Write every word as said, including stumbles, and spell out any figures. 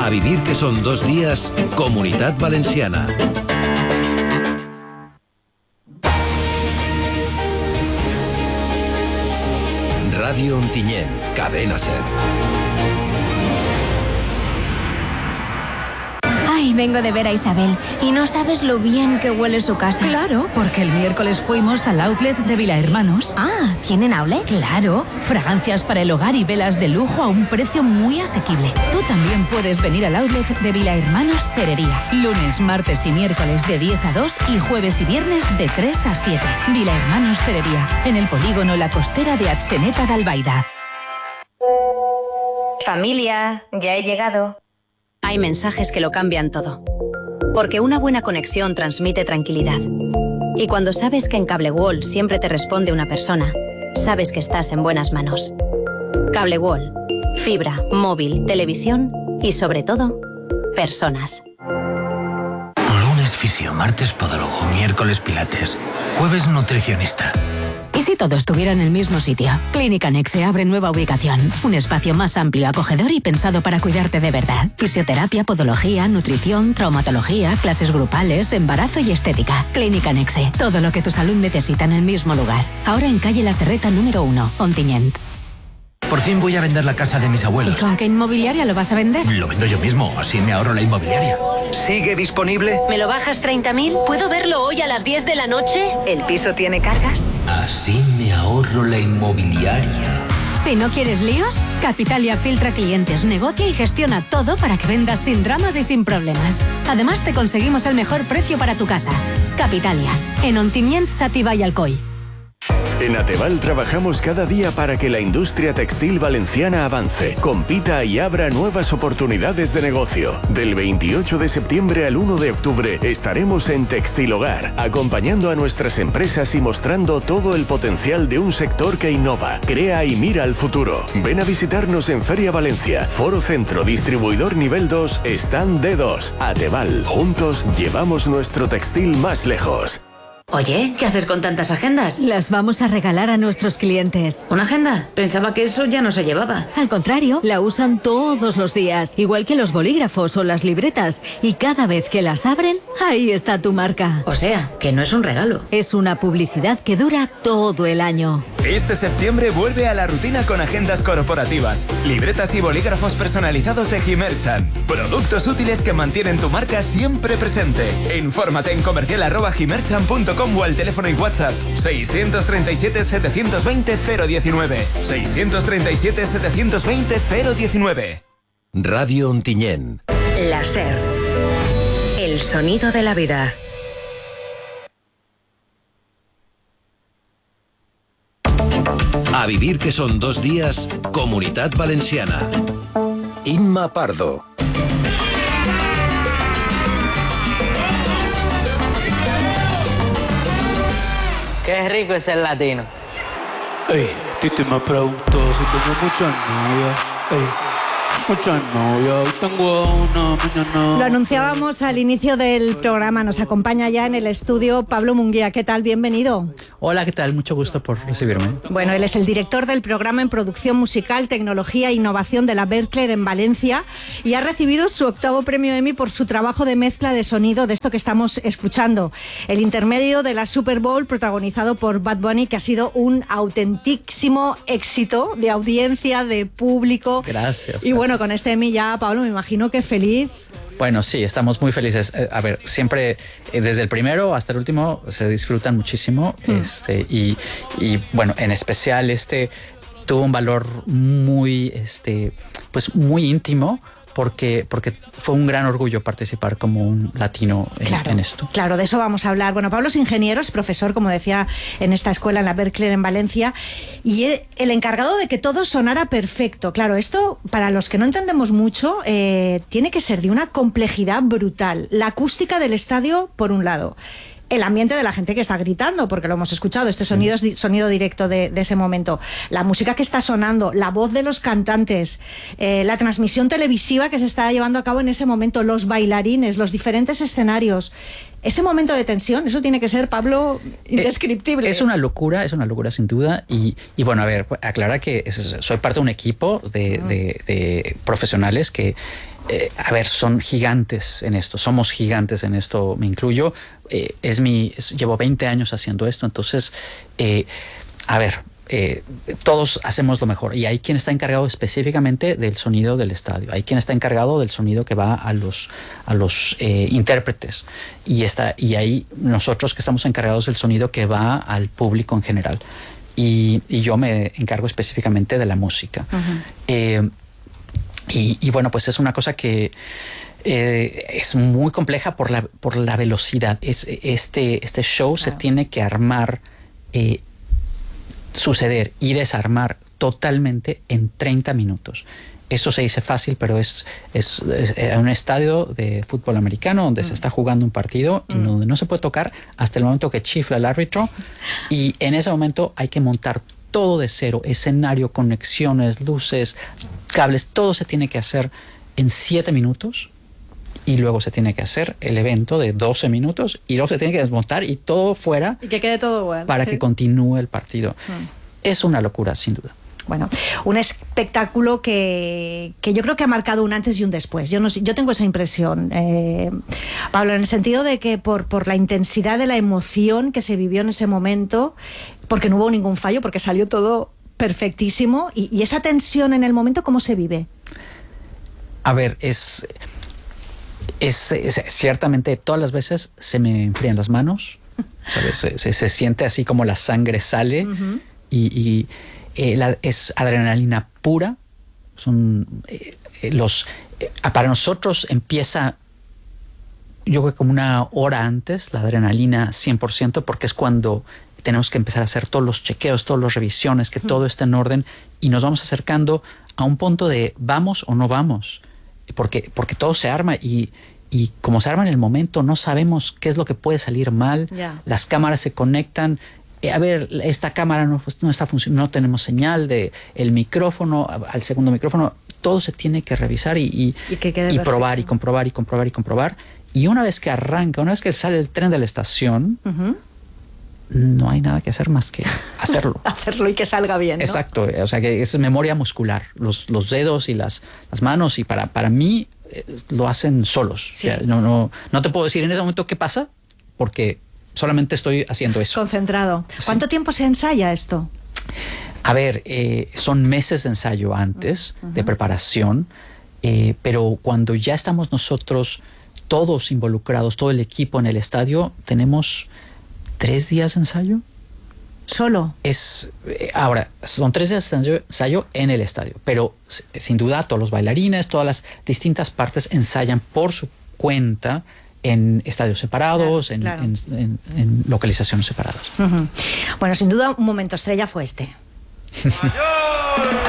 A vivir que son dos días, Comunitat Valenciana. Radio Ontinyent, Cadena Ser. Ay, vengo de ver a Isabel y no sabes lo bien que huele su casa. Claro, porque el miércoles fuimos al outlet de Vilahermanos. Ah, ¿tienen outlet? Claro, fragancias para el hogar y velas de lujo a un precio muy asequible. Tú también puedes venir al outlet de Vilahermanos Cerería. Lunes, martes y miércoles de diez a dos y jueves y viernes de tres a siete. Vilahermanos Cerería, en el polígono La Costera de Atzeneta de Albaida. Familia, ya he llegado. Hay mensajes que lo cambian todo. Porque una buena conexión transmite tranquilidad. Y cuando sabes que en Cable World siempre te responde una persona, sabes que estás en buenas manos. Cable World. Fibra, móvil, televisión y, sobre todo, personas. Lunes fisio, martes podólogo, miércoles pilates, jueves nutricionista. ¿Y si todo estuviera en el mismo sitio? Clínica Nexe abre nueva ubicación. Un espacio más amplio, acogedor y pensado para cuidarte de verdad. Fisioterapia, podología, nutrición, traumatología, clases grupales, embarazo y estética. Clínica Nexe. Todo lo que tu salud necesita en el mismo lugar. Ahora en calle La Serreta número uno, Ontinyent. Por fin voy a vender la casa de mis abuelos. ¿Y con qué inmobiliaria lo vas a vender? Lo vendo yo mismo, así me ahorro la inmobiliaria. ¿Sigue disponible? ¿Me lo bajas treinta mil? ¿Puedo verlo hoy a las diez de la noche? ¿El piso tiene cargas? Así me ahorro la inmobiliaria. Si no quieres líos, Capitalia filtra clientes, negocia y gestiona todo para que vendas sin dramas y sin problemas. Además, te conseguimos el mejor precio para tu casa. Capitalia, en Ontinyent, Sativa y Alcoy. En Ateval trabajamos cada día para que la industria textil valenciana avance, compita y abra nuevas oportunidades de negocio. Del veintiocho de septiembre al uno de octubre estaremos en Textil Hogar, acompañando a nuestras empresas y mostrando todo el potencial de un sector que innova, crea y mira al futuro. Ven a visitarnos en Feria Valencia, Foro Centro, distribuidor nivel dos, Stand D dos. Ateval, juntos llevamos nuestro textil más lejos. Oye, ¿qué haces con tantas agendas? Las vamos a regalar a nuestros clientes. ¿Una agenda? Pensaba que eso ya no se llevaba. Al contrario, la usan todos los días, igual que los bolígrafos o las libretas. Y cada vez que las abren, ahí está tu marca. O sea, que no es un regalo. Es una publicidad que dura todo el año. Este septiembre vuelve a la rutina con agendas corporativas, libretas y bolígrafos personalizados de Gimerchan. Productos útiles que mantienen tu marca siempre presente. Infórmate en comercial arroba gimerchan punto com o al teléfono y WhatsApp seiscientos treinta y siete, setecientos veinte, cero diecinueve. seiscientos treinta y siete, setecientos veinte, cero diecinueve. Radio Ontinyent. La Ser. El sonido de la vida. A vivir que son dos días, Comunitat Valenciana. Imma Pardo. Qué rico es el latino. Ey, Titi me preguntó si tengo muchas novias. Ey. Muchas novias, hoy tengo una, mañana. Lo anunciábamos al inicio del programa. Nos acompaña ya en el estudio Pablo Munguía. ¿Qué tal? Bienvenido. Hola, ¿qué tal? Mucho gusto por recibirme. Bueno, él es el director del programa en producción musical, tecnología e innovación de la Berklee en Valencia y ha recibido su octavo premio Emmy por su trabajo de mezcla de sonido de esto que estamos escuchando. El intermedio de la Super Bowl protagonizado por Bad Bunny, que ha sido un autentísimo éxito de audiencia, de público. Gracias. Y bueno, con este Emmy ya, Pablo, me imagino que feliz. Bueno, sí, estamos muy felices. Eh, a ver, siempre, eh, desde el primero hasta el último, se disfrutan muchísimo. Mm. Este, y, y bueno, en especial este tuvo un valor muy, este, pues muy íntimo. Porque, porque fue un gran orgullo participar como un latino en, claro, en esto. Claro, de eso vamos a hablar. Bueno, Pablo es ingeniero, es profesor, como decía, en esta escuela, en la Berklee en Valencia, y el encargado de que todo sonara perfecto. Claro, esto, para los que no entendemos mucho, eh, tiene que ser de una complejidad brutal. La acústica del estadio, por un lado. El ambiente de la gente que está gritando, porque lo hemos escuchado, este sonido es sonido directo de, de ese momento. La música que está sonando, la voz de los cantantes, eh, la transmisión televisiva que se está llevando a cabo en ese momento, los bailarines, los diferentes escenarios. ese momento de tensión, eso tiene que ser, Pablo, indescriptible. Es, es una locura, es una locura sin duda. Y, y bueno, a ver, aclarar que es, soy parte de un equipo de, uh-huh. de, de profesionales que, eh, a ver, son gigantes en esto, somos gigantes en esto, me incluyo. Eh, es mi, es, llevo veinte años haciendo esto, entonces, eh, a ver, Eh, todos hacemos lo mejor y hay quien está encargado específicamente del sonido del estadio, hay quien está encargado del sonido que va a los a los eh, intérpretes y está y hay nosotros que estamos encargados del sonido que va al público en general y, y yo me encargo específicamente de la música. Uh-huh. eh, y, y bueno, pues es una cosa que eh, es muy compleja por la por la velocidad. Es, este este show claro. se tiene que armar eh, suceder y desarmar totalmente en treinta minutos. Eso se dice fácil, pero es, es, es un estadio de fútbol americano donde mm. se está jugando un partido mm. y donde no se puede tocar hasta el momento que chifla el árbitro y en ese momento hay que montar todo de cero, escenario, conexiones, luces, cables, todo se tiene que hacer en siete minutos y luego se tiene que hacer el evento de doce minutos y luego se tiene que desmontar y todo fuera y que quede todo bueno, para ¿sí? que continúe el partido. Mm. Es una locura, sin duda. Bueno, un espectáculo que, que yo creo que ha marcado un antes y un después. Yo, no, yo tengo esa impresión, eh, Pablo, en el sentido de que por, por la intensidad de la emoción que se vivió en ese momento, porque no hubo ningún fallo, porque salió todo perfectísimo, y, y esa tensión en el momento, ¿cómo se vive? A ver, es... Es, es, ciertamente todas las veces se me enfrían las manos, ¿sabes? Se, se, se siente así como la sangre sale uh-huh. y, y eh, la, es adrenalina pura. Son eh, los eh, para nosotros empieza, yo creo, como una hora antes la adrenalina cien por ciento, porque es cuando tenemos que empezar a hacer todos los chequeos, todas las revisiones, que uh-huh. todo esté en orden y nos vamos acercando a un punto de vamos o no vamos. Porque, porque todo se arma y, y como se arma en el momento no sabemos qué es lo que puede salir mal. Yeah. Las cámaras se conectan. Eh, a ver, esta cámara no, no está funcionando, no tenemos señal de el micrófono al segundo micrófono. Todo se tiene que revisar y, y, y, que y probar y comprobar y comprobar y comprobar. Y una vez que arranca, una vez que sale el tren de la estación, uh-huh. no hay nada que hacer más que hacerlo. Hacerlo y que salga bien, ¿no? Exacto, o sea que es memoria muscular, los, los dedos y las, las manos, y para, para mí eh, lo hacen solos. Sí. O sea, no, no, no te puedo decir en ese momento qué pasa, porque solamente estoy haciendo eso. Concentrado. Sí. ¿Cuánto tiempo se ensaya esto? A ver, eh, son meses de ensayo antes, uh-huh. de preparación, eh, pero cuando ya estamos nosotros todos involucrados, todo el equipo en el estadio, tenemos tres días de ensayo. ¿Solo? Es, eh, ahora, son tres días de ensayo en el estadio, pero sin duda todos los bailarines, todas las distintas partes ensayan por su cuenta en estadios separados, claro, en, claro. En, en, en localizaciones separadas. Uh-huh. Bueno, sin duda un momento estrella fue este.